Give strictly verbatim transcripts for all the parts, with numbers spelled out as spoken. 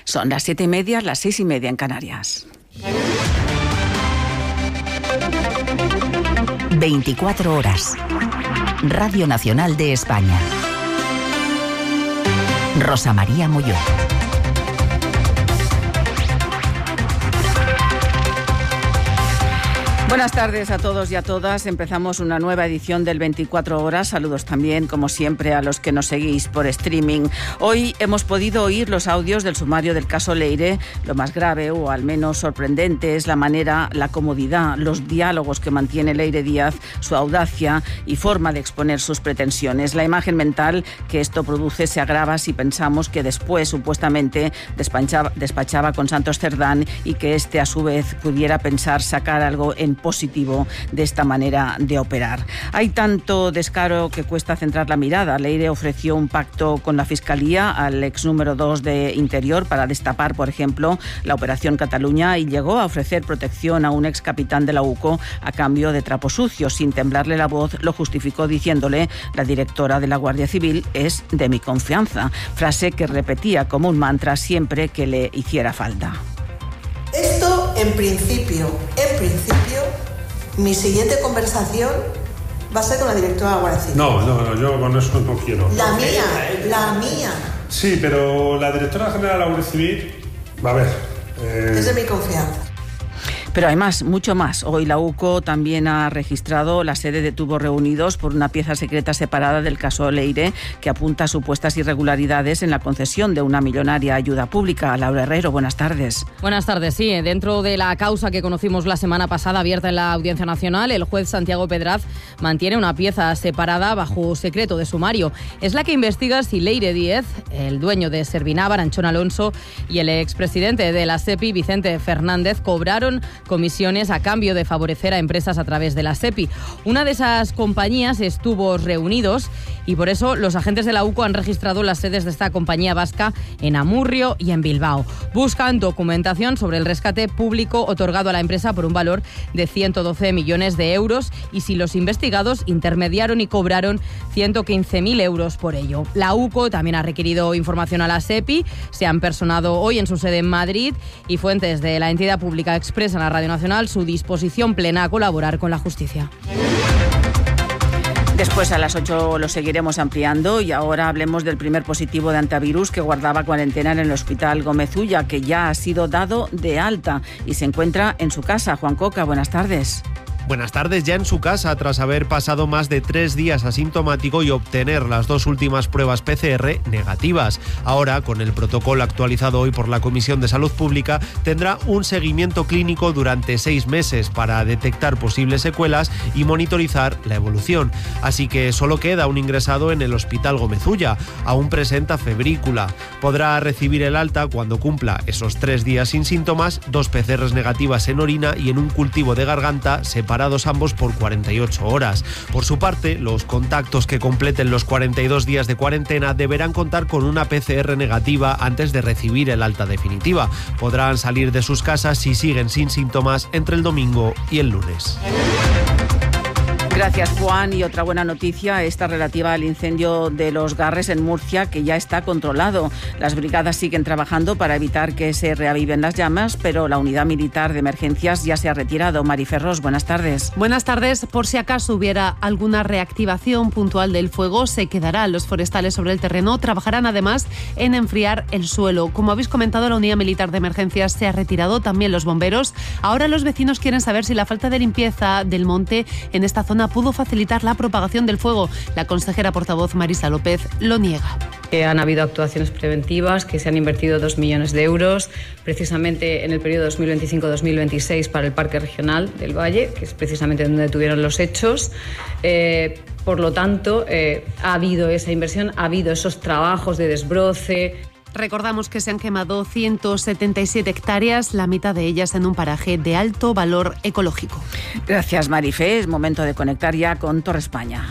Son las siete y media, las seis y media en Canarias. veinticuatro horas. Radio Nacional de España. Rosa María Molló. Buenas tardes a todos y a todas. Empezamos una nueva edición del veinticuatro horas. Saludos también, como siempre, a los que nos seguís por streaming. Hoy hemos podido oír los audios del sumario del caso Leire. Lo más grave, o al menos sorprendente, es la manera, la comodidad, los diálogos que mantiene Leire Díaz, su audacia y forma de exponer sus pretensiones. La imagen mental que esto produce se agrava si pensamos que después, supuestamente, despachaba, despachaba con Santos Cerdán y que éste, a su vez, pudiera pensar sacar algo en positivo de esta manera de operar. Hay tanto descaro que cuesta centrar la mirada. Leire ofreció un pacto con la Fiscalía al ex número dos de Interior para destapar, por ejemplo, la Operación Cataluña, y llegó a ofrecer protección a un ex capitán de la UCO a cambio de trapos sucios. Sin temblarle la voz, lo justificó diciéndole: la directora de la Guardia Civil es de mi confianza, frase que repetía como un mantra siempre que le hiciera falta. Esto, en principio, en principio, mi siguiente conversación va a ser con la directora de la Guardia Civil. No, no, no, yo con eso no quiero. La mía, la mía. Sí, pero la directora general de la Guardia Civil, a ver... Eh... Es de mi confianza. Pero hay más, mucho más. Hoy la UCO también ha registrado la sede de Tubos Reunidos por una pieza secreta separada del caso Leire, que apunta a supuestas irregularidades en la concesión de una millonaria ayuda pública. Laura Herrero, buenas tardes. Buenas tardes, sí. Dentro de la causa que conocimos la semana pasada, abierta en la Audiencia Nacional, el juez Santiago Pedraz mantiene una pieza separada bajo secreto de sumario. Es la que investiga si Leire Díaz, el dueño de Servinávar, Anchón Alonso, y el expresidente de la SEPI, Vicente Fernández, cobraron comisiones a cambio de favorecer a empresas a través de la SEPI. Una de esas compañías es Tubos Reunidos, y por eso los agentes de la UCO han registrado las sedes de esta compañía vasca en Amurrio y en Bilbao. Buscan documentación sobre el rescate público otorgado a la empresa por un valor de ciento doce millones de euros y si los investigados intermediaron y cobraron ciento quince mil euros por ello. La UCO también ha requerido información a la SEPI, se han personado hoy en su sede en Madrid, y fuentes de la entidad pública expresan a Radio Nacional su disposición plena a colaborar con la justicia. Después a las ocho lo seguiremos ampliando, y ahora hablemos del primer positivo de antivirus que guardaba cuarentena en el Hospital Gómez Ulla, que ya ha sido dado de alta y se encuentra en su casa. Juan Coca, buenas tardes. Buenas tardes, ya en su casa tras haber pasado más de tres días asintomático y obtener las dos últimas pruebas P C R negativas. Ahora, con el protocolo actualizado hoy por la Comisión de Salud Pública, tendrá un seguimiento clínico durante seis meses para detectar posibles secuelas y monitorizar la evolución. Así que solo queda un ingresado en el Hospital Gómez Ulla. Aún presenta febrícula. Podrá recibir el alta cuando cumpla esos tres días sin síntomas, dos P C Rs negativas en orina y en un cultivo de garganta separados ambos por cuarenta y ocho horas. Por su parte, los contactos que completen los cuarenta y dos días de cuarentena deberán contar con una P C R negativa antes de recibir el alta definitiva. Podrán salir de sus casas si siguen sin síntomas entre el domingo y el lunes. Gracias, Juan. Y otra buena noticia, esta relativa al incendio de Los Garres en Murcia, que ya está controlado. Las brigadas siguen trabajando para evitar que se reaviven las llamas, pero la unidad militar de emergencias ya se ha retirado. Mari Ferrós, buenas tardes. Buenas tardes. Por si acaso hubiera alguna reactivación puntual del fuego, se quedarán los forestales sobre el terreno. Trabajarán además en enfriar el suelo. Como habéis comentado, la unidad militar de emergencias se ha retirado, también los bomberos. Ahora los vecinos quieren saber si la falta de limpieza del monte en esta zona pudo facilitar la propagación del fuego. La consejera portavoz Marisa López lo niega. Eh, han habido actuaciones preventivas, que se han invertido dos millones de euros precisamente en el periodo dos mil veinticinco dos mil veintiséis para el Parque Regional del Valle, que es precisamente donde tuvieron los hechos. Eh, por lo tanto, eh, ha habido esa inversión, ha habido esos trabajos de desbroce. Recordamos que se han quemado ciento setenta y siete hectáreas, la mitad de ellas en un paraje de alto valor ecológico. Gracias, Marifé. Es momento de conectar ya con Torre España.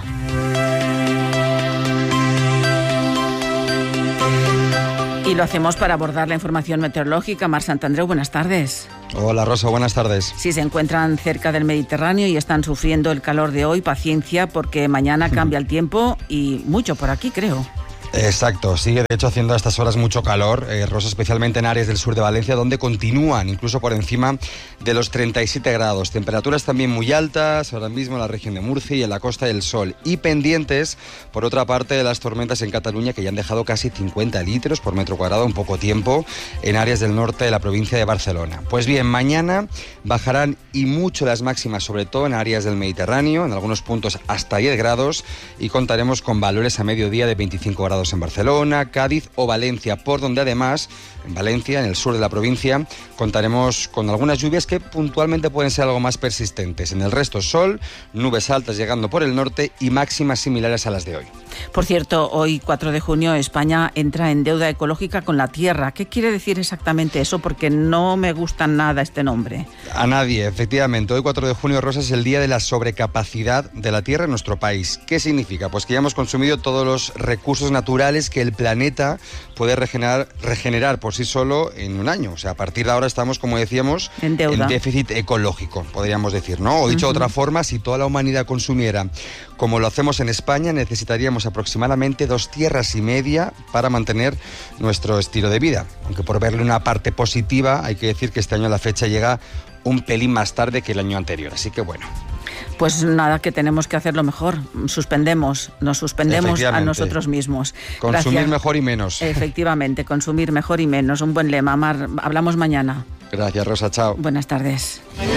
Y lo hacemos para abordar la información meteorológica. Mar Santandreu, buenas tardes. Hola Rosa, buenas tardes. Si se encuentran cerca del Mediterráneo y están sufriendo el calor de hoy, paciencia porque mañana cambia el tiempo y mucho por aquí, creo. Exacto, sigue de hecho haciendo a estas horas mucho calor, eh, Rosa, especialmente en áreas del sur de Valencia, donde continúan incluso por encima de los treinta y siete grados. Temperaturas también muy altas ahora mismo en la región de Murcia y en la Costa del Sol. Y pendientes, por otra parte, de las tormentas en Cataluña, que ya han dejado casi cincuenta litros por metro cuadrado en poco tiempo en áreas del norte de la provincia de Barcelona. Pues bien, mañana bajarán y mucho las máximas, sobre todo en áreas del Mediterráneo, en algunos puntos hasta diez grados, y contaremos con valores a mediodía de veinticinco grados en Barcelona, Cádiz o Valencia, por donde además en Valencia, en el sur de la provincia, contaremos con algunas lluvias que puntualmente pueden ser algo más persistentes. En el resto sol, nubes altas llegando por el norte y máximas similares a las de hoy. Por cierto, hoy cuatro de junio España entra en deuda ecológica con la tierra. ¿Qué quiere decir exactamente eso? Porque no me gusta nada este nombre. A nadie, efectivamente. Hoy cuatro de junio, Rosa, es el día de la sobrecapacidad de la tierra en nuestro país. ¿Qué significa? Pues que ya hemos consumido todos los recursos naturales que el planeta puede regenerar, regenerar por sí solo en un año. O sea, a partir de ahora estamos, como decíamos, en deuda, en déficit ecológico, podríamos decir, ¿no? O dicho uh-huh. de otra forma, si toda la humanidad consumiera como lo hacemos en España, necesitaríamos aproximadamente dos tierras y media para mantener nuestro estilo de vida. Aunque por verle una parte positiva, hay que decir que este año la fecha llega un pelín más tarde que el año anterior. Así que bueno. Pues nada, que tenemos que hacerlo mejor. Suspendemos, nos suspendemos a nosotros mismos. Consumir Gracias. Mejor y menos. Efectivamente, consumir mejor y menos. Un buen lema. Mar, hablamos mañana. Gracias, Rosa. Chao. Buenas tardes.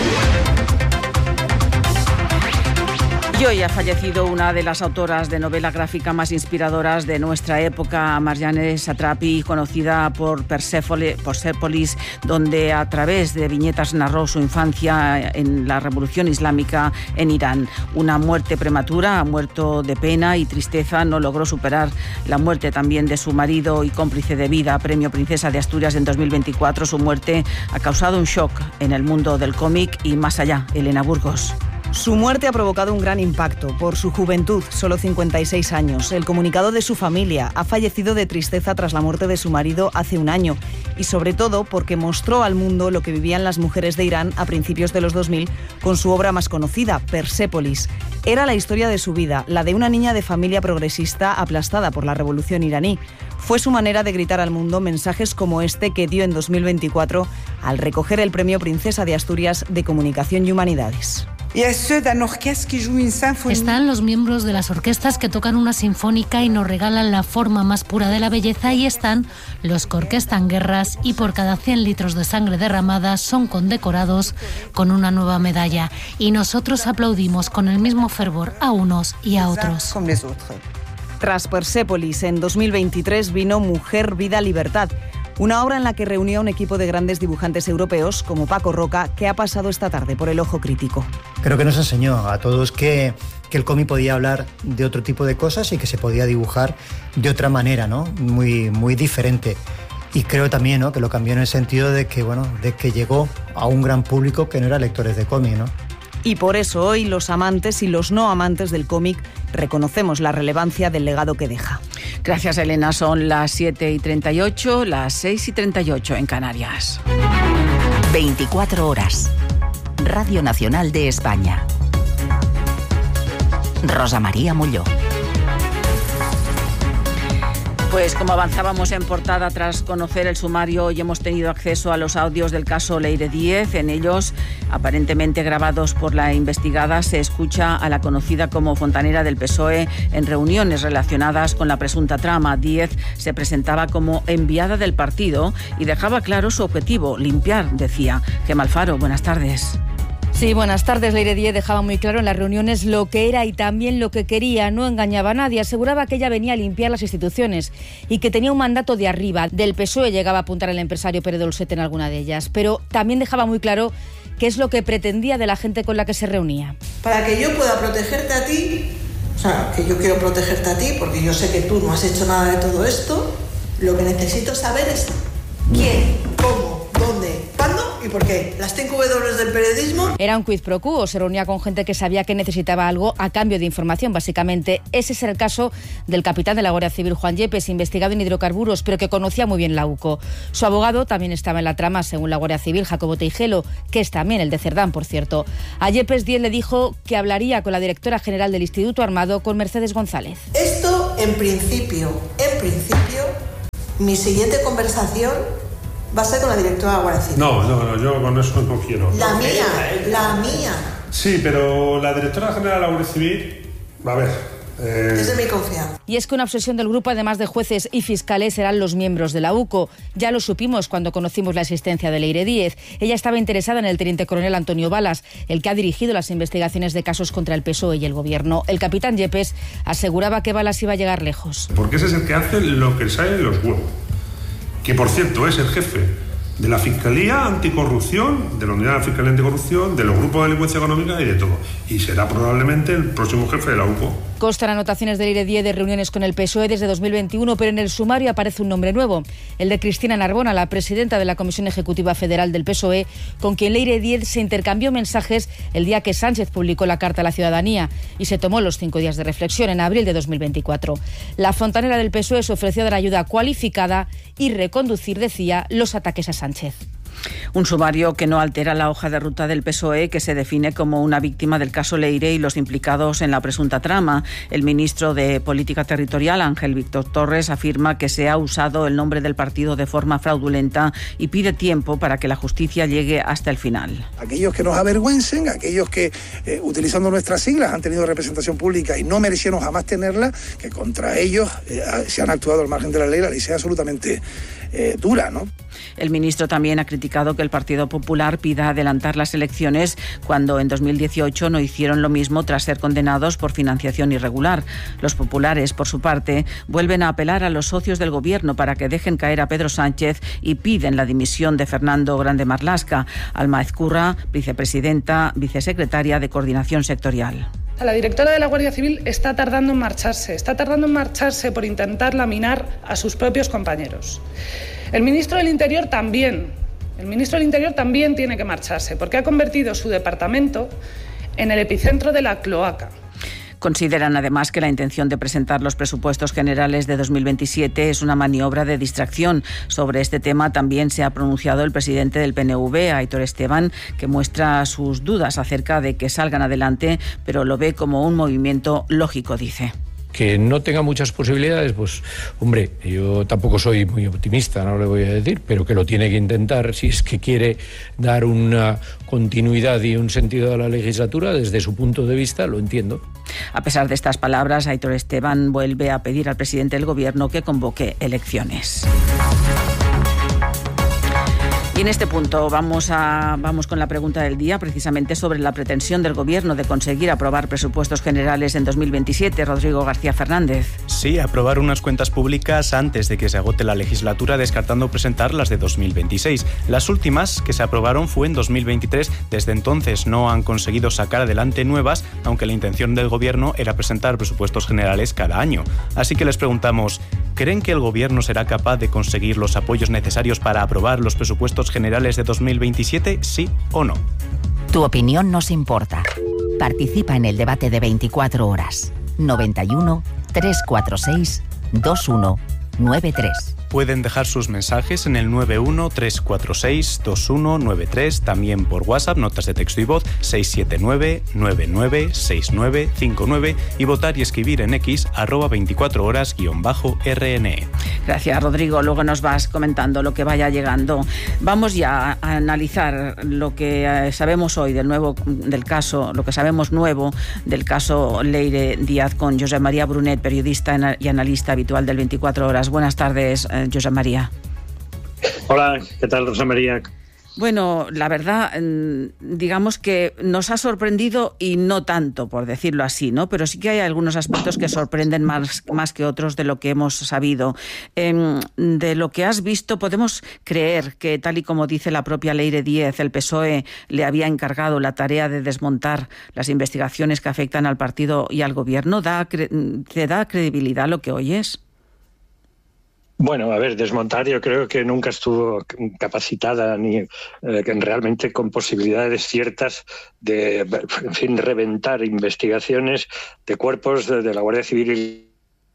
Y hoy ha fallecido una de las autoras de novela gráfica más inspiradoras de nuestra época, Marjane Satrapi, conocida por Persépolis, donde a través de viñetas narró su infancia en la Revolución Islámica en Irán. Una muerte prematura, ha muerto de pena y tristeza, no logró superar la muerte también de su marido y cómplice de vida, Premio Princesa de Asturias en dos mil veinticuatro. Su muerte ha causado un shock en el mundo del cómic y más allá. Elena Burgos. Su muerte ha provocado un gran impacto por su juventud, solo cincuenta y seis años. El comunicado de su familia: ha fallecido de tristeza tras la muerte de su marido hace un año, y sobre todo porque mostró al mundo lo que vivían las mujeres de Irán a principios de los dos mil con su obra más conocida, Persépolis. Era la historia de su vida, la de una niña de familia progresista aplastada por la revolución iraní. Fue su manera de gritar al mundo mensajes como este que dio en dos mil veinticuatro al recoger el Premio Princesa de Asturias de Comunicación y Humanidades. Están los miembros de las orquestas que tocan una sinfónica y nos regalan la forma más pura de la belleza, y están los que orquestan guerras y por cada cien litros de sangre derramada son condecorados con una nueva medalla. Y nosotros aplaudimos con el mismo fervor a unos y a otros. Tras Persépolis, en dos mil veintitrés vino Mujer, Vida, Libertad, una obra en la que reunió a un equipo de grandes dibujantes europeos como Paco Roca, que ha pasado esta tarde por el ojo crítico. Creo que nos enseñó a todos que, que el cómic podía hablar de otro tipo de cosas y que se podía dibujar de otra manera, ¿no? Muy, muy diferente. Y creo también, ¿no?, que lo cambió en el sentido de que, bueno, de que llegó a un gran público que no era lectores de cómic, ¿no? Y por eso hoy los amantes y los no amantes del cómic reconocemos la relevancia del legado que deja. Gracias, Elena. Son las siete y treinta y ocho, las seis y treinta y ocho en Canarias. veinticuatro horas. Radio Nacional de España. Rosa María Molló. Pues como avanzábamos en portada tras conocer el sumario, hoy hemos tenido acceso a los audios del caso Leire Díez. En ellos, aparentemente grabados por la investigada, se escucha a la conocida como fontanera del P S O E en reuniones relacionadas con la presunta trama. Díez se presentaba como enviada del partido y dejaba claro su objetivo: limpiar, decía. Gemma Alfaro, buenas tardes. Sí, buenas tardes. Leire Díez dejaba muy claro en las reuniones lo que era y también lo que quería. No engañaba a nadie. Aseguraba que ella venía a limpiar las instituciones y que tenía un mandato de arriba. Del P S O E llegaba a apuntar al empresario Pere Dolcet en alguna de ellas. Pero también dejaba muy claro qué es lo que pretendía de la gente con la que se reunía. Para que yo pueda protegerte a ti, o sea, que yo quiero protegerte a ti porque yo sé que tú no has hecho nada de todo esto, lo que necesito saber es quién, cómo, dónde, cuándo y por qué. Las cinco W del periodismo. Era un quid pro quo, se reunía con gente que sabía que necesitaba algo a cambio de información, básicamente. Ese es el caso del capitán de la Guardia Civil, Juan Yepes, investigado en hidrocarburos, pero que conocía muy bien la U C O. Su abogado también estaba en la trama, según la Guardia Civil, Jacobo Teijelo, que es también el de Cerdán, por cierto. A Yepes Díez le dijo que hablaría con la directora general del Instituto Armado, con Mercedes González. Esto en principio, en principio, mi siguiente conversación va a ser con la directora de la Guardia Civil. No, no, no, yo con eso no quiero. La no, mía, ella, ella. la mía. Sí, pero la directora general de la Guardia Civil, a ver... Eh... Es de mi confianza. Y es que una obsesión del grupo, además de jueces y fiscales, serán los miembros de la U C O. Ya lo supimos cuando conocimos la existencia de Leire Díez. Ella estaba interesada en el teniente coronel Antonio Balas, el que ha dirigido las investigaciones de casos contra el P S O E y el Gobierno. El capitán Yepes aseguraba que Balas iba a llegar lejos. Porque ese es el que hace lo que sale en los huevos. Que, por cierto, es el jefe de la Fiscalía Anticorrupción, de la Unidad de la Fiscalía Anticorrupción, de los grupos de delincuencia económica y de todo. Y será probablemente el próximo jefe de la U C O. Constan anotaciones de Leire Díez de reuniones con el P S O E desde dos mil veintiuno, pero en el sumario aparece un nombre nuevo, el de Cristina Narbona, la presidenta de la Comisión Ejecutiva Federal del P S O E, con quien Leire Díez se intercambió mensajes el día que Sánchez publicó la Carta a la Ciudadanía y se tomó los cinco días de reflexión en abril de dos mil veinticuatro. La fontanera del P S O E se ofreció a dar ayuda cualificada y reconducir, decía, los ataques a Sánchez. Un sumario que no altera la hoja de ruta del P S O E, que se define como una víctima del caso Leire y los implicados en la presunta trama. El ministro de Política Territorial, Ángel Víctor Torres, afirma que se ha usado el nombre del partido de forma fraudulenta y pide tiempo para que la justicia llegue hasta el final. Aquellos que nos avergüencen, aquellos que eh, utilizando nuestras siglas han tenido representación pública y no merecieron jamás tenerla, que contra ellos eh, se han actuado al margen de la ley, la ley sea absolutamente eh, dura, ¿no? El ministro también ha criticado que el Partido Popular pida adelantar las elecciones cuando en dos mil dieciocho no hicieron lo mismo tras ser condenados por financiación irregular. Los populares, por su parte, vuelven a apelar a los socios del Gobierno para que dejen caer a Pedro Sánchez y piden la dimisión de Fernando Grande Marlaska. Alma Ezcurra, vicepresidenta, vicesecretaria de Coordinación Sectorial. La directora de la Guardia Civil está tardando en marcharse, está tardando en marcharse por intentar laminar a sus propios compañeros. El ministro del Interior también, el ministro del Interior también tiene que marcharse porque ha convertido su departamento en el epicentro de la cloaca. Consideran además que la intención de presentar los presupuestos generales de dos mil veintisiete es una maniobra de distracción. Sobre este tema también se ha pronunciado el presidente del P N V, Aitor Esteban, que muestra sus dudas acerca de que salgan adelante, pero lo ve como un movimiento lógico, dice. Que no tenga muchas posibilidades, pues hombre, yo tampoco soy muy optimista, no le voy a decir, pero que lo tiene que intentar si es que quiere dar una continuidad y un sentido a la legislatura, desde su punto de vista lo entiendo. A pesar de estas palabras, Aitor Esteban vuelve a pedir al presidente del Gobierno que convoque elecciones. Y en este punto vamos, a, vamos con la pregunta del día, precisamente sobre la pretensión del Gobierno de conseguir aprobar presupuestos generales en dos mil veintisiete. Rodrigo García Fernández. Sí, aprobar unas cuentas públicas antes de que se agote la legislatura, descartando presentar las de dos mil veintiséis. Las últimas que se aprobaron fue en dos mil veintitrés. Desde entonces no han conseguido sacar adelante nuevas, aunque la intención del Gobierno era presentar presupuestos generales cada año. Así que les preguntamos, ¿creen que el Gobierno será capaz de conseguir los apoyos necesarios para aprobar los presupuestos generales de dos mil veintisiete, sí o no? Tu opinión nos importa. Participa en el debate de veinticuatro horas. noventa y uno, trescientos cuarenta y seis, veintiuno noventa y tres. Pueden dejar sus mensajes en el nueve uno, tres cuatro seis, dos uno nueve tres, también por WhatsApp, notas de texto y voz, seis siete nueve, nueve nueve seis nueve cinco nueve y votar y escribir en X, arroba veinticuatro horas guión bajo R N E. Gracias, Rodrigo. Luego nos vas comentando lo que vaya llegando. Vamos ya a analizar lo que sabemos hoy del nuevo del caso, lo que sabemos nuevo del caso Leire Díaz con Josep María Brunet, periodista y analista habitual del veinticuatro horas. Buenas tardes, Josep María. Hola, ¿qué tal, Rosa María? Bueno, la verdad, digamos que nos ha sorprendido y no tanto, por decirlo así, ¿no? Pero sí que hay algunos aspectos que sorprenden más, más que otros de lo que hemos sabido. Eh, de lo que has visto, ¿podemos creer que, tal y como dice la propia Leire Díez, el P S O E le había encargado la tarea de desmontar las investigaciones que afectan al partido y al Gobierno? ¿Da, ¿Te da credibilidad lo que oyes? Bueno, a ver, desmontar yo creo que nunca estuvo capacitada ni eh, realmente con posibilidades ciertas de, en fin, reventar investigaciones de cuerpos de, de la Guardia Civil y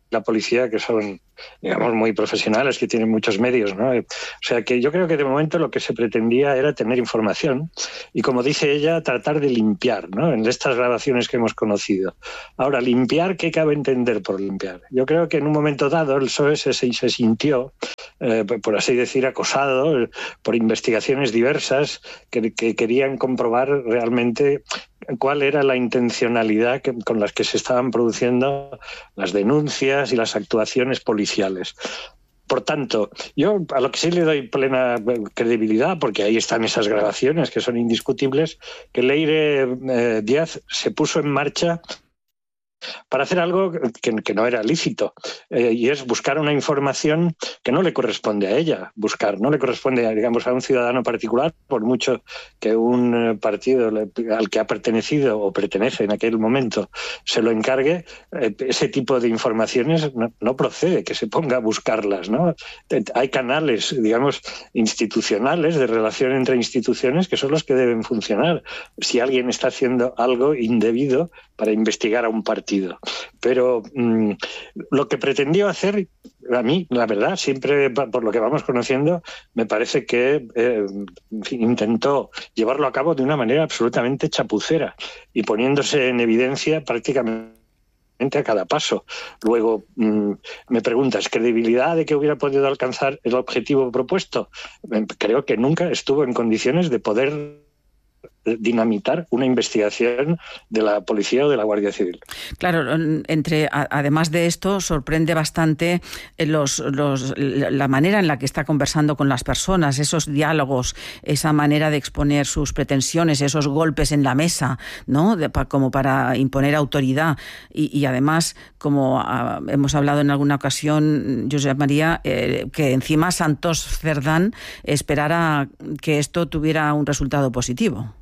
la policía, que son, digamos, muy profesionales, que tienen muchos medios, ¿no? O sea que yo creo que de momento lo que se pretendía era tener información y, como dice ella, tratar de limpiar, ¿no? En estas grabaciones que hemos conocido. Ahora, limpiar, ¿qué cabe entender por limpiar? Yo creo que en un momento dado el P S O E se, se sintió, eh, por así decir, acosado por investigaciones diversas que, que querían comprobar realmente cuál era la intencionalidad que, con las que se estaban produciendo las denuncias y las actuaciones policiales. Por tanto, yo a lo que sí le doy plena credibilidad, porque ahí están esas grabaciones que son indiscutibles, que Leire eh, Díaz se puso en marcha para hacer algo que, que no era lícito, eh, y es buscar una información que no le corresponde a ella buscar, no le corresponde, digamos, a un ciudadano particular, por mucho que un partido al que ha pertenecido o pertenece en aquel momento se lo encargue, eh, ese tipo de informaciones no, no procede que se ponga a buscarlas, ¿no? Hay canales, digamos, institucionales, de relación entre instituciones, que son los que deben funcionar. Si alguien está haciendo algo indebido para investigar a un partido. Pero mmm, lo que pretendió hacer, a mí, la verdad, siempre por lo que vamos conociendo, me parece que eh, intentó llevarlo a cabo de una manera absolutamente chapucera y poniéndose en evidencia prácticamente a cada paso. Luego, mmm, me preguntas, ¿credibilidad de que hubiera podido alcanzar el objetivo propuesto? Creo que nunca estuvo en condiciones de poder dinamitar una investigación de la policía o de la Guardia Civil. Claro, entre además de esto sorprende bastante los, los, la manera en la que está conversando con las personas, esos diálogos, esa manera de exponer sus pretensiones, esos golpes en la mesa, ¿no? De, pa, como para imponer autoridad y, y además, como uh, hemos hablado en alguna ocasión, Josep María, eh, que encima Santos Cerdán esperara que esto tuviera un resultado positivo.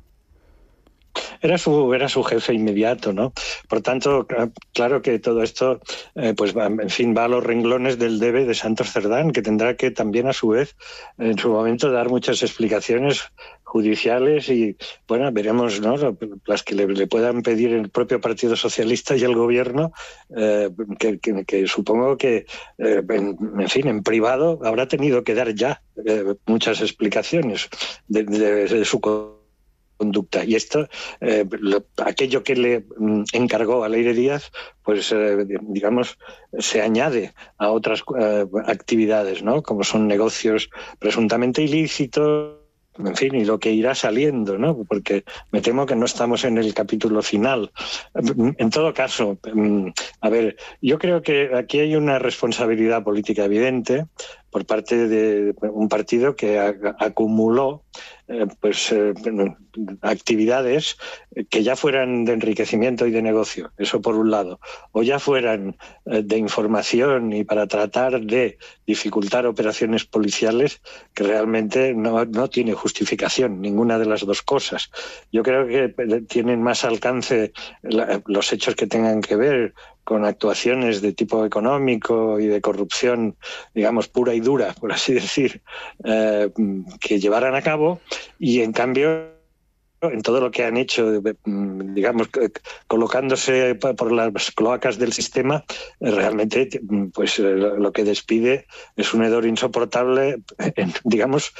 Era su, era su jefe inmediato, ¿no? Por tanto, claro que todo esto, eh, pues va, en fin, va a los renglones del debe de Santos Cerdán, que tendrá que también, a su vez, en su momento, dar muchas explicaciones judiciales y, bueno, veremos, ¿no?, las que le, le puedan pedir el propio Partido Socialista y el Gobierno, eh, que, que, que supongo que, eh, en, en fin, en privado habrá tenido que dar ya eh, muchas explicaciones de, de, de su conducta. Y esto, eh, lo, aquello que le mm, encargó a Leire Díaz, pues eh, digamos, se añade a otras eh, actividades, ¿no?, como son negocios presuntamente ilícitos, en fin, y lo que irá saliendo, ¿no? Porque me temo que no estamos en el capítulo final. En todo caso, a ver, yo creo que aquí hay una responsabilidad política evidente por parte de un partido que acumuló eh, pues eh, actividades que ya fueran de enriquecimiento y de negocio, eso por un lado, o ya fueran eh, de información y para tratar de dificultar operaciones policiales, que realmente no, no tiene justificación ninguna de las dos cosas. Yo creo que tienen más alcance la, los hechos que tengan que ver con actuaciones de tipo económico y de corrupción, digamos, pura y dura, por así decir, eh, que llevaran a cabo, y en cambio, en todo lo que han hecho, digamos, colocándose por las cloacas del sistema, realmente, pues lo que despide es un hedor insoportable, digamos,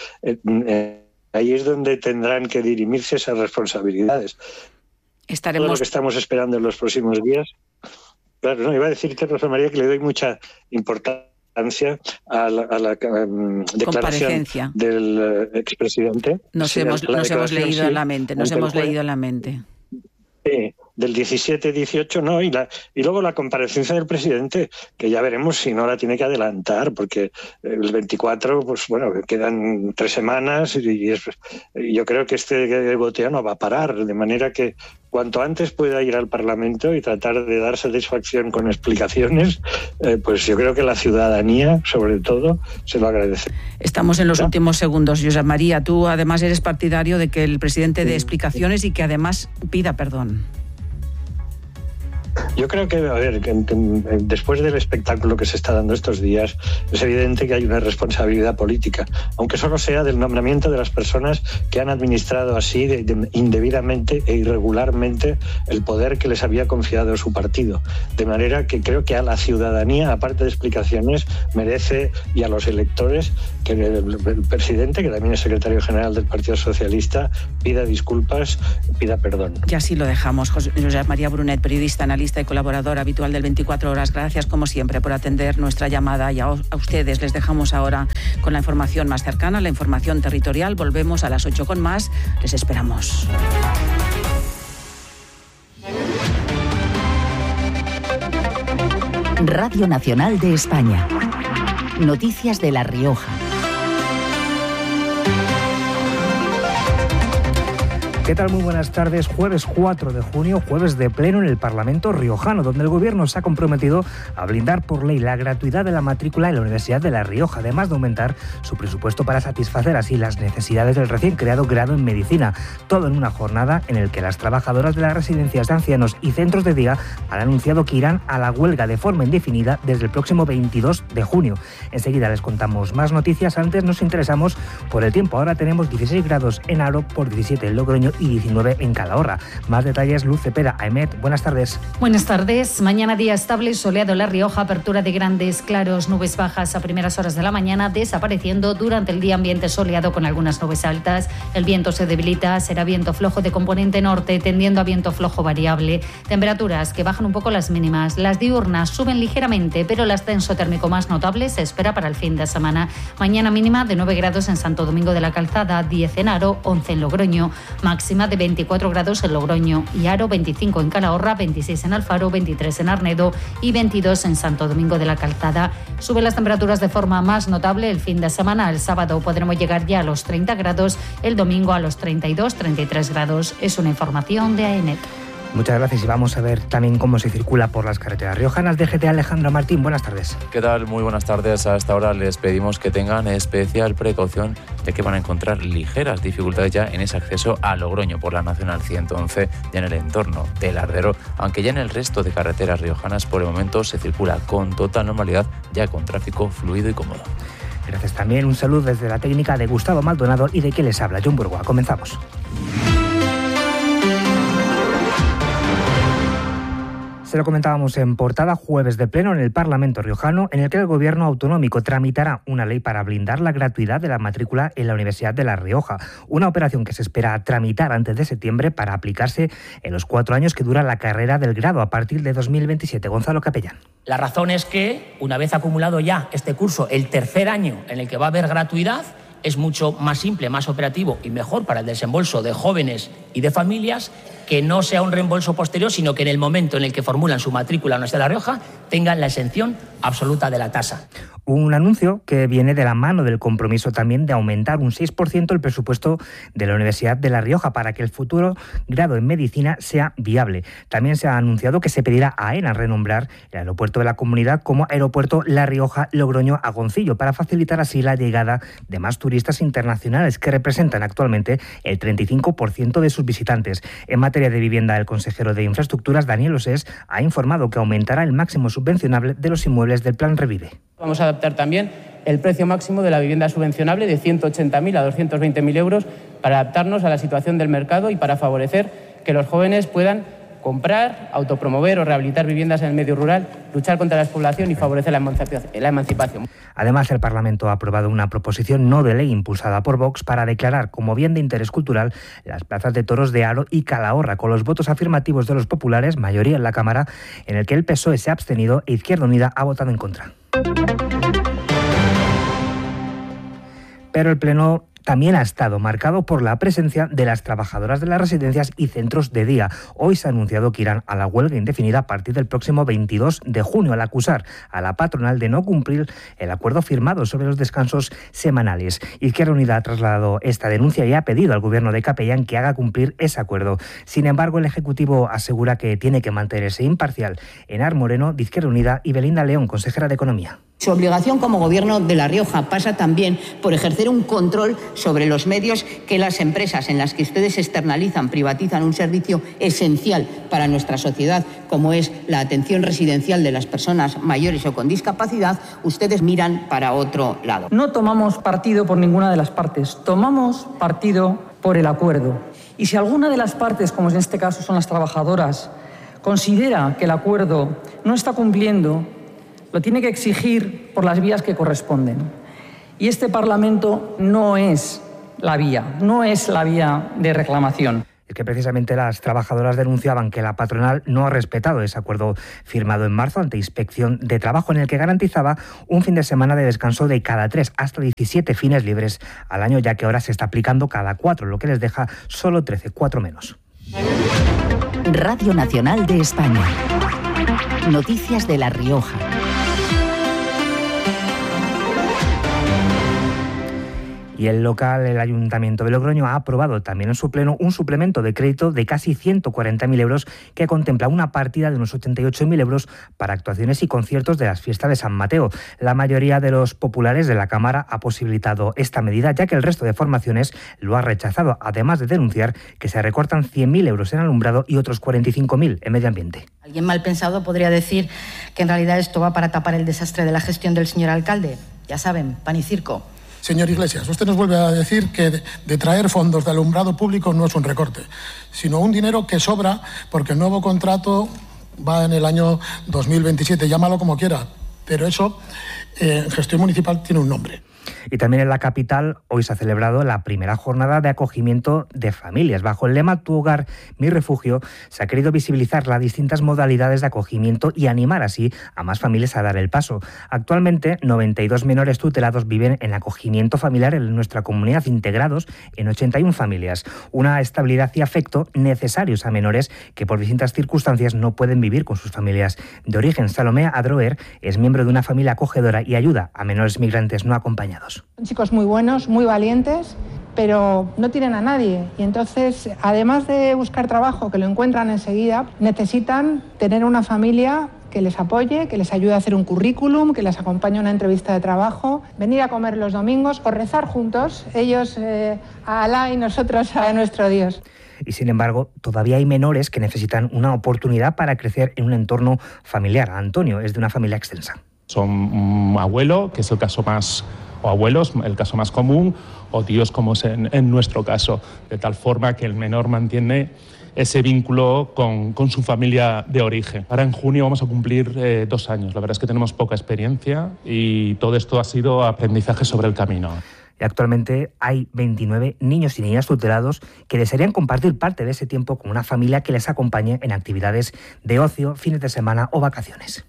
ahí es donde tendrán que dirimirse esas responsabilidades. Estaremos... Todo lo que estamos esperando en los próximos días. Claro, no, iba a decirte, Rosa María, que le doy mucha importancia a la, a la um, declaración del uh, expresidente. Nos, sí, hemos, nos hemos leído sí, en la mente, nos hemos juez, leído en la mente. Sí, del diecisiete dieciocho, no, y, la, y luego la comparecencia del presidente, que ya veremos si no la tiene que adelantar, porque el veinticuatro, pues bueno, quedan tres semanas y, es, y yo creo que este goteo no va a parar, de manera que cuanto antes pueda ir al Parlamento y tratar de dar satisfacción con explicaciones, eh, pues yo creo que la ciudadanía, sobre todo, se lo agradece. Estamos en los ¿no? últimos segundos. Josep María, tú además eres partidario de que el presidente dé explicaciones y que además pida perdón. Yo creo que, a ver, que, que, después del espectáculo que se está dando estos días, es evidente que hay una responsabilidad política, aunque solo sea del nombramiento de las personas que han administrado así de, de, indebidamente e irregularmente el poder que les había confiado su partido. De manera que creo que a la ciudadanía, aparte de explicaciones, merece, y a los electores, que el, el presidente, que también es secretario general del Partido Socialista, pida disculpas, pida perdón. Y así lo dejamos. José María Brunet, periodista, analista y colaborador habitual del veinticuatro horas. Gracias, como siempre, por atender nuestra llamada. Y a, a ustedes les dejamos ahora con la información más cercana, la información territorial. Volvemos a las ocho con más. Les esperamos. Radio Nacional de España. Noticias de La Rioja. ¿Qué tal? Muy buenas tardes. Jueves cuatro de junio, jueves de pleno en el Parlamento riojano, donde el Gobierno se ha comprometido a blindar por ley la gratuidad de la matrícula en la Universidad de La Rioja, además de aumentar su presupuesto para satisfacer así las necesidades del recién creado grado en Medicina. Todo en una jornada en la que las trabajadoras de las residencias de ancianos y centros de día han anunciado que irán a la huelga de forma indefinida desde el próximo veintidós de junio. Enseguida les contamos más noticias. Antes nos interesamos por el tiempo. Ahora tenemos dieciséis grados en Haro, por diecisiete en Logroño y diecinueve en Calahorra. Más detalles, Luz Cepeda. Aemet, buenas tardes. Buenas tardes. Mañana día estable, soleado en La Rioja, apertura de grandes claros, nubes bajas a primeras horas de la mañana, desapareciendo durante el día ambiente soleado con algunas nubes altas. El viento se debilita, será viento flojo de componente norte, tendiendo a viento flojo variable. Temperaturas que bajan un poco las mínimas. Las diurnas suben ligeramente, pero el ascenso térmico más notable se espera para el fin de semana. Mañana mínima de nueve grados en Santo Domingo de la Calzada, diez en Haro, once en Logroño. Máxima de veinticuatro grados en Logroño y Haro, veinticinco en Calahorra, veintiséis en Alfaro, veintitrés en Arnedo y veintidós en Santo Domingo de la Calzada. Suben las temperaturas de forma más notable el fin de semana. El sábado podremos llegar ya a los treinta grados, el domingo a los treinta y dos, treinta y tres grados. Es una información de AENET. Muchas gracias y vamos a ver también cómo se circula por las carreteras riojanas. D G T Alejandro Martín, buenas tardes. ¿Qué tal? Muy buenas tardes. A esta hora les pedimos que tengan especial precaución, ya que van a encontrar ligeras dificultades ya en ese acceso a Logroño por la Nacional ciento once y en el entorno del Ardero, aunque ya en el resto de carreteras riojanas por el momento se circula con total normalidad, ya con tráfico fluido y cómodo. Gracias también. Un saludo desde la técnica de Gustavo Maldonado y de quien les habla, John Burgoa. Comenzamos. Se lo comentábamos en portada, jueves de pleno en el Parlamento riojano, en el que el Gobierno autonómico tramitará una ley para blindar la gratuidad de la matrícula en la Universidad de La Rioja. Una operación que se espera tramitar antes de septiembre para aplicarse en los cuatro años que dura la carrera del grado a partir de dos mil veintisiete. Gonzalo Capellán. La razón es que, una vez acumulado ya este curso, el tercer año en el que va a haber gratuidad, es mucho más simple, más operativo y mejor para el desembolso de jóvenes y de familias, que no sea un reembolso posterior, sino que en el momento en el que formulan su matrícula en la Universidad de La Rioja tengan la exención absoluta de la tasa. Un anuncio que viene de la mano del compromiso también de aumentar un seis por ciento el presupuesto de la Universidad de La Rioja para que el futuro grado en medicina sea viable. También se ha anunciado que se pedirá a AENA renombrar el aeropuerto de la comunidad como Aeropuerto La Rioja Logroño Agoncillo, para facilitar así la llegada de más turistas internacionales, que representan actualmente el treinta y cinco por ciento de sus visitantes. En materia de vivienda, el consejero de Infraestructuras, Daniel Osés, ha informado que aumentará el máximo subvencionable de los inmuebles del Plan Revive. Vamos a adaptar también el precio máximo de la vivienda subvencionable de ciento ochenta mil a doscientos veinte mil euros para adaptarnos a la situación del mercado y para favorecer que los jóvenes puedan comprar, autopromover o rehabilitar viviendas en el medio rural, luchar contra la despoblación y favorecer la emancipación. Además, el Parlamento ha aprobado una proposición no de ley impulsada por Vox para declarar como bien de interés cultural las plazas de toros de Haro y Calahorra, con los votos afirmativos de los populares, mayoría en la Cámara, en el que el P S O E se ha abstenido e Izquierda Unida ha votado en contra. Pero el Pleno también ha estado marcado por la presencia de las trabajadoras de las residencias y centros de día. Hoy se ha anunciado que irán a la huelga indefinida a partir del próximo veintidós de junio al acusar a la patronal de no cumplir el acuerdo firmado sobre los descansos semanales. Izquierda Unida ha trasladado esta denuncia y ha pedido al Gobierno de Capellán que haga cumplir ese acuerdo. Sin embargo, el Ejecutivo asegura que tiene que mantenerse imparcial. Enar Moreno, de Izquierda Unida, y Belinda León, consejera de Economía. Su obligación como Gobierno de La Rioja pasa también por ejercer un control sobre los medios que las empresas en las que ustedes externalizan, privatizan un servicio esencial para nuestra sociedad, como es la atención residencial de las personas mayores o con discapacidad, ustedes miran para otro lado. No tomamos partido por ninguna de las partes, tomamos partido por el acuerdo. Y si alguna de las partes, como en este caso son las trabajadoras, considera que el acuerdo no está cumpliendo, lo tiene que exigir por las vías que corresponden. Y este Parlamento no es la vía, no es la vía de reclamación. Es que precisamente las trabajadoras denunciaban que la patronal no ha respetado ese acuerdo firmado en marzo ante Inspección de Trabajo, en el que garantizaba un fin de semana de descanso de cada tres hasta diecisiete fines libres al año, ya que ahora se está aplicando cada cuatro, lo que les deja solo trece, cuatro menos. Radio Nacional de España. Noticias de La Rioja. Y el local, el Ayuntamiento de Logroño, ha aprobado también en su pleno un suplemento de crédito de casi ciento cuarenta mil euros que contempla una partida de unos ochenta y ocho mil euros para actuaciones y conciertos de las fiestas de San Mateo. La mayoría de los populares de la Cámara ha posibilitado esta medida, ya que el resto de formaciones lo ha rechazado, además de denunciar que se recortan cien mil euros en alumbrado y otros cuarenta y cinco mil en medio ambiente. Alguien mal pensado podría decir que en realidad esto va para tapar el desastre de la gestión del señor alcalde. Ya saben, pan y circo. Señor Iglesias, usted nos vuelve a decir que de, de traer fondos de alumbrado público no es un recorte, sino un dinero que sobra porque el nuevo contrato va en el año dos mil veintisiete, llámalo como quiera, pero eso eh, en gestión municipal tiene un nombre. Y también en la capital hoy se ha celebrado la primera jornada de acogimiento de familias. Bajo el lema Tu hogar, mi refugio, se ha querido visibilizar las distintas modalidades de acogimiento y animar así a más familias a dar el paso. Actualmente, noventa y dos menores tutelados viven en acogimiento familiar en nuestra comunidad, integrados en ochenta y una familias. Una estabilidad y afecto necesarios a menores que por distintas circunstancias no pueden vivir con sus familias de origen. Salomé Adroer es miembro de una familia acogedora y ayuda a menores migrantes no acompañados. Son chicos muy buenos, muy valientes, pero no tienen a nadie. Y entonces, además de buscar trabajo, que lo encuentran enseguida, necesitan tener una familia que les apoye, que les ayude a hacer un currículum, que les acompañe a una entrevista de trabajo, venir a comer los domingos o rezar juntos, ellos eh, a Alá y nosotros a nuestro Dios. Y sin embargo, todavía hay menores que necesitan una oportunidad para crecer en un entorno familiar. Antonio es de una familia extensa. Son un abuelo, que es el caso más, o abuelos, el caso más común, o tíos como es en, en nuestro caso, de tal forma que el menor mantiene ese vínculo con, con su familia de origen. Ahora en junio vamos a cumplir eh, dos años. La verdad es que tenemos poca experiencia y todo esto ha sido aprendizaje sobre el camino. Y actualmente hay veintinueve niños y niñas tutelados que desearían compartir parte de ese tiempo con una familia que les acompañe en actividades de ocio, fines de semana o vacaciones.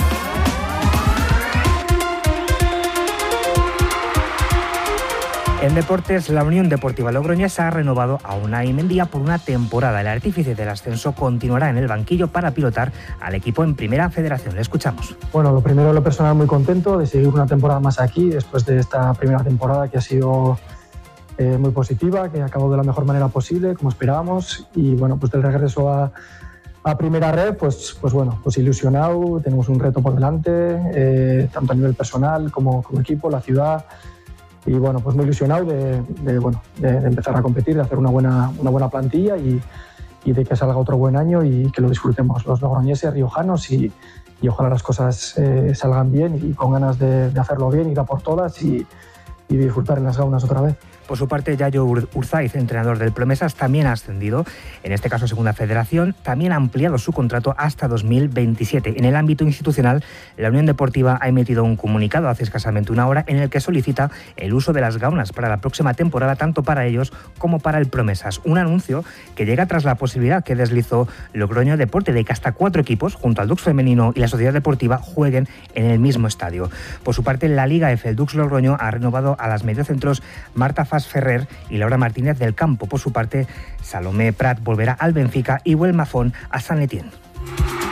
En deportes, la Unión Deportiva Logroñesa ha renovado a Unai Mendía por una temporada. El artífice del ascenso continuará en el banquillo para pilotar al equipo en Primera Federación. Le escuchamos. Bueno, lo primero, lo personal, muy contento de seguir una temporada más aquí, después de esta primera temporada que ha sido eh, muy positiva, que acabó de la mejor manera posible, como esperábamos, y bueno, pues del regreso a, a Primera Red, pues, pues bueno, pues ilusionado, tenemos un reto por delante, eh, tanto a nivel personal como como equipo, la ciudad. Y bueno, pues muy ilusionado de, de, bueno, de, de empezar a competir, de hacer una buena, una buena plantilla y, y de que salga otro buen año y que lo disfrutemos los logroñeses, riojanos y, y ojalá las cosas eh, salgan bien y con ganas de, de hacerlo bien, ir a por todas y, y disfrutar en las gaunas otra vez. Por su parte, Yayo Urzaiz, entrenador del Promesas, también ha ascendido, en este caso Segunda Federación, también ha ampliado su contrato hasta dos mil veintisiete. En el ámbito institucional, la Unión Deportiva ha emitido un comunicado hace escasamente una hora en el que solicita el uso de las gaunas para la próxima temporada, tanto para ellos como para el Promesas. Un anuncio que llega tras la posibilidad que deslizó Logroño Deporte de que hasta cuatro equipos, junto al Dux Femenino y la Sociedad Deportiva, jueguen en el mismo estadio. Por su parte, en la Liga F, el Dux Logroño ha renovado a las mediocentros Marta Fas Ferrer y Laura Martínez del Campo. Por su parte, Salomé Prat volverá al Benfica y Huel Mafón a San Etienne.